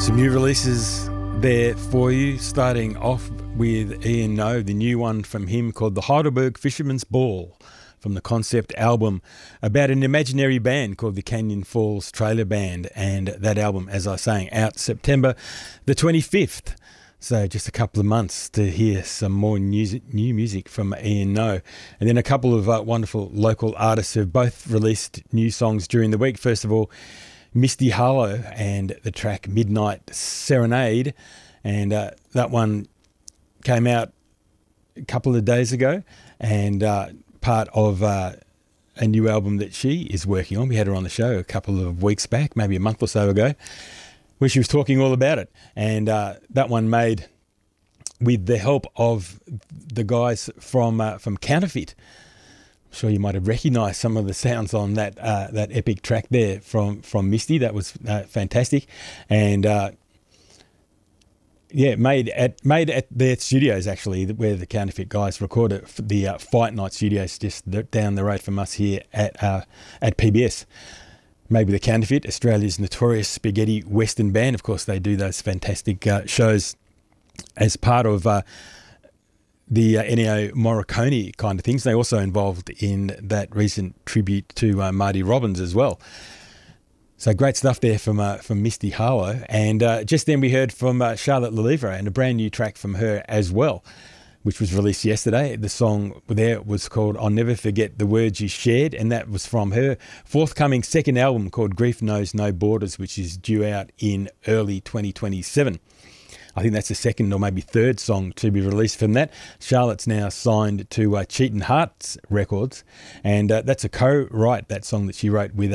Some new releases there for you, starting off with Ian No, the new one from him called The Heidelberg Fisherman's Ball, from the concept album about an imaginary band called the Canyon Falls Trailer Band. And that album, as I was saying, out September the 25th. So just a couple of months to hear some more new music from Ian No. And then a couple of wonderful local artists who have both released new songs during the week. First of all, Misty Harlow and the track Midnight Serenade. And that one came out a couple of days ago and part of a new album that she is working on. We had her on the show a couple of weeks back, maybe a month or so ago, where she was talking all about it. And that one made with the help of the guys from Counterfeit. I'm sure you might have recognised some of the sounds on that epic track there from Misty. That was fantastic. And made at their studios, actually, where the Counterfeit guys recorded, the Fight Night Studios just down the road from us here at PBS. Maybe the Counterfeit, Australia's notorious spaghetti western band. Of course, they do those fantastic shows as part of the Ennio Morricone kind of things. They also involved in that recent tribute to Marty Robbins as well. So great stuff there from Misty Harlow. And just then we heard from Charlotte Lelievre and a brand new track from her as well, which was released yesterday. The song there was called I'll Never Forget the Words You Shared, and that was from her forthcoming second album called Grief Knows No Borders, which is due out in early 2027. I think that's the second or maybe third song to be released from that. Charlotte's now signed to Cheatin' Hearts Records, and that's a co-write, that song that she wrote with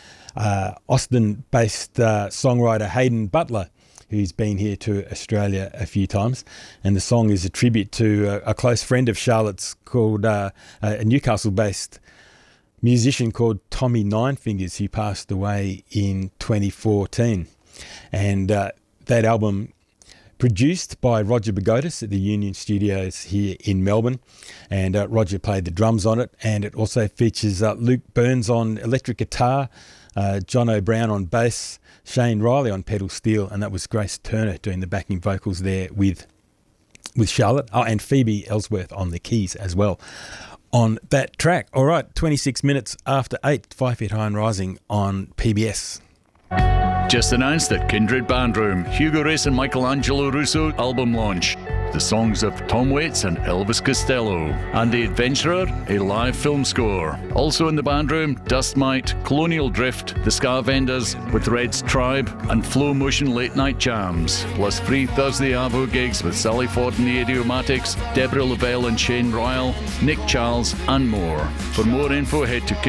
Austin-based songwriter Hayden Butler, who's been here to Australia a few times. And the song is a tribute to a close friend of Charlotte's called a Newcastle-based musician called Tommy Ninefingers, who passed away in 2014. And that album, produced by Roger Bagotis at the Union Studios here in Melbourne. And Roger played the drums on it. And it also features Luke Burns on electric guitar, John O'Brien on bass, Shane Riley on pedal steel, and that was Grace Turner doing the backing vocals there with Charlotte. Oh, and Phoebe Ellsworth on the keys as well on that track. All right, 26 minutes after 8, 5 Feet High and Rising on PBS. Just announced at Kindred Bandroom, Hugo Race and Michelangelo Russo album launch. The songs of Tom Waits and Elvis Costello. And The Adventurer, a live film score. Also in the bandroom, Dust Mite, Colonial Drift, The Ska Vendors with Red's Tribe, and Flow Motion Late Night Jams. Plus free Thursday Avo gigs with Sally Ford and the Idiomatics, Deborah Lavelle and Shane Royal, Nick Charles, and more. For more info, head to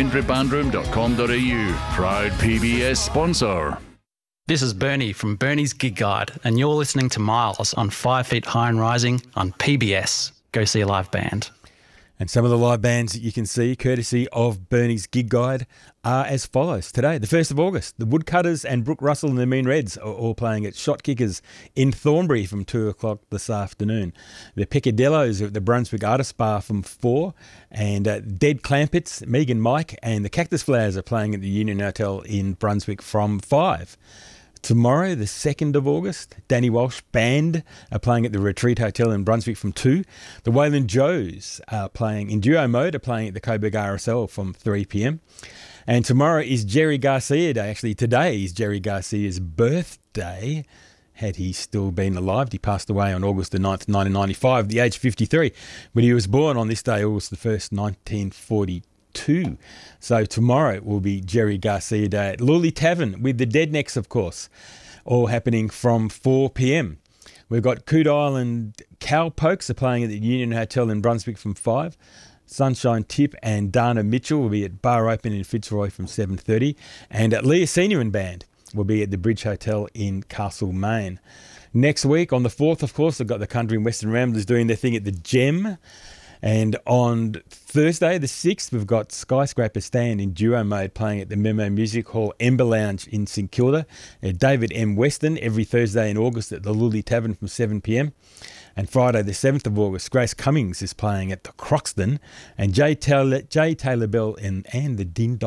kindredbandroom.com.au. Proud PBS sponsor. This is Bernie from Bernie's Gig Guide, and you're listening to Miles on 5 Feet High and Rising on PBS. Go see a live band. And some of the live bands that you can see, courtesy of Bernie's Gig Guide, are as follows. Today, the 1st of August, the Woodcutters and Brooke Russell and the Mean Reds are all playing at Shot Kickers in Thornbury from 2 o'clock this afternoon. The Picadillos are at the Brunswick Artist Bar from 4, and Dead Clampets, Megan Mike and the Cactus Flowers are playing at the Union Hotel in Brunswick from 5. Tomorrow, the 2nd of August, Danny Walsh Band are playing at the Retreat Hotel in Brunswick from 2. The Wayland Joes are playing in duo mode, are playing at the Coburg RSL from 3 p.m. And tomorrow is Jerry Garcia Day. Actually, today is Jerry Garcia's birthday, had he still been alive. He passed away on August the 9th, 1995, at the age of 53. But he was born on this day, August the 1st, 1942. So tomorrow will be Jerry Garcia Day at Lully Tavern with the Deadnecks, of course, all happening from 4 p.m. We've got Coot Island Cowpokes are playing at the Union Hotel in Brunswick from 5. Sunshine Tip and Dana Mitchell will be at Bar Open in Fitzroy from 7:30. And Leah Senior and Band will be at the Bridge Hotel in Castlemaine. Next week, on the 4th, of course, I've got the Country and Western Ramblers doing their thing at the Gem. And on Thursday, the 6th, we've got Skyscraper Stand in duo mode playing at the Memo Music Hall Ember Lounge in St Kilda. David M. Weston every Thursday in August at the Lully Tavern from 7 p.m. And Friday, the 7th of August, Grace Cummings is playing at the Croxton. And Jay Taylor Bell and the Ding Dong